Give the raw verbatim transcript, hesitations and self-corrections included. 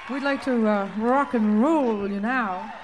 We'd like to uh, rock and roll you now.